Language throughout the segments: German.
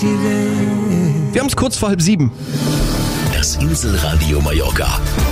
Wir haben es kurz vor 6:30. Das Inselradio Mallorca.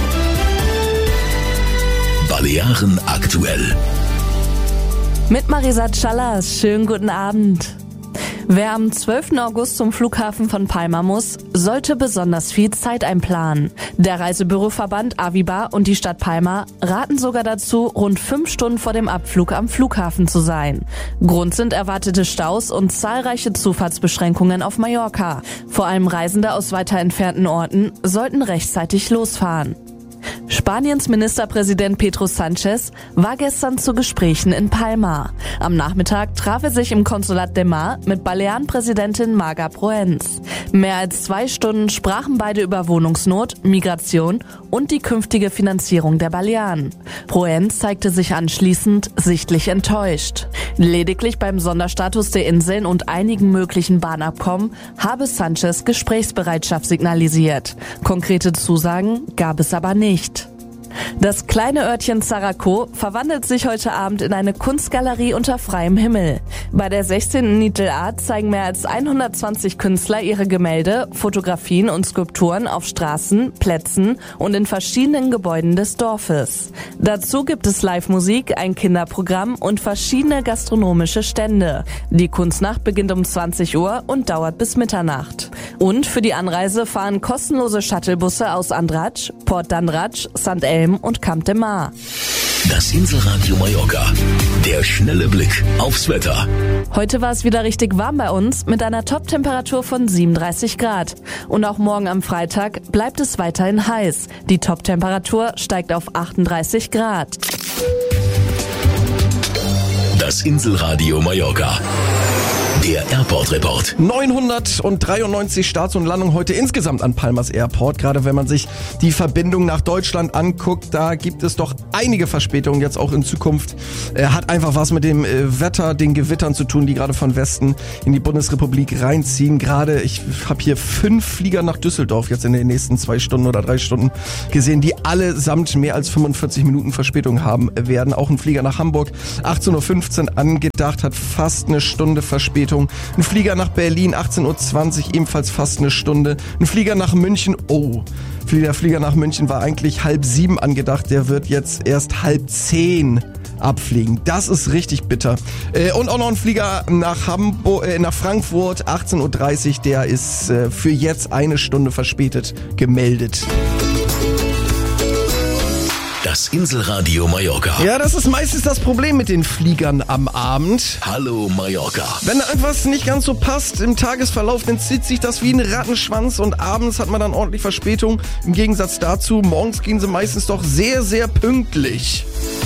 Balearen aktuell. Mit Marisa Callas, schönen guten Abend. Wer am 12. August zum Flughafen von Palma muss, sollte besonders viel Zeit einplanen. Der Reisebüroverband Aviva und die Stadt Palma raten sogar dazu, rund 5 Stunden vor dem Abflug am Flughafen zu sein. Grund sind erwartete Staus und zahlreiche Zufahrtsbeschränkungen auf Mallorca. Vor allem Reisende aus weiter entfernten Orten sollten rechtzeitig losfahren. Spaniens Ministerpräsident Pedro Sánchez war gestern zu Gesprächen in Palma. Am Nachmittag traf er sich im Consolat de Mar mit Balearenpräsidentin Marga Proens. Mehr als 2 Stunden sprachen beide über Wohnungsnot, Migration und die künftige Finanzierung der Balearen. Proens zeigte sich anschließend sichtlich enttäuscht. Lediglich beim Sonderstatus der Inseln und einigen möglichen Bahnabkommen habe Sánchez Gesprächsbereitschaft signalisiert. Konkrete Zusagen gab es aber nicht. Das kleine Örtchen Zaraco verwandelt sich heute Abend in eine Kunstgalerie unter freiem Himmel. Bei der 16. Nitl Art zeigen mehr als 120 Künstler ihre Gemälde, Fotografien und Skulpturen auf Straßen, Plätzen und in verschiedenen Gebäuden des Dorfes. Dazu gibt es Live-Musik, ein Kinderprogramm und verschiedene gastronomische Stände. Die Kunstnacht beginnt um 20 Uhr und dauert bis Mitternacht. Und für die Anreise fahren kostenlose Shuttlebusse aus Andratx, Port d'Andratx, St. Elm und Camp de Mar. Das Inselradio Mallorca. Der schnelle Blick aufs Wetter. Heute war es wieder richtig warm bei uns mit einer Top-Temperatur von 37 Grad. Und auch morgen am Freitag bleibt es weiterhin heiß. Die Top-Temperatur steigt auf 38 Grad. Das Inselradio Mallorca. Der Airport-Report. 993 Starts und Landungen heute insgesamt an Palmas Airport. Gerade wenn man sich die Verbindung nach Deutschland anguckt, da gibt es doch einige Verspätungen jetzt auch in Zukunft. Hat einfach was mit dem Wetter, den Gewittern zu tun, die gerade von Westen in die Bundesrepublik reinziehen. Gerade, ich habe hier 5 Flieger nach Düsseldorf jetzt in den nächsten 2 Stunden oder 3 Stunden gesehen, die allesamt mehr als 45 Minuten Verspätung haben werden. Auch ein Flieger nach Hamburg, 18.15 Uhr angedacht, hat fast eine Stunde Verspätung. Ein Flieger nach Berlin, 18.20 Uhr, ebenfalls fast eine Stunde. Ein Flieger nach München, der Flieger nach München war eigentlich 6:30 angedacht, der wird jetzt erst 9:30 abfliegen. Das ist richtig bitter. Und auch noch ein Flieger nach Frankfurt, 18.30 Uhr, der ist für jetzt 1 Stunde verspätet gemeldet. Das Inselradio Mallorca. Ja, das ist meistens das Problem mit den Fliegern am Abend. Hallo Mallorca. Wenn da irgendwas nicht ganz so passt im Tagesverlauf, dann zieht sich das wie ein Rattenschwanz und abends hat man dann ordentlich Verspätung. Im Gegensatz dazu, morgens gehen sie meistens doch sehr, sehr pünktlich.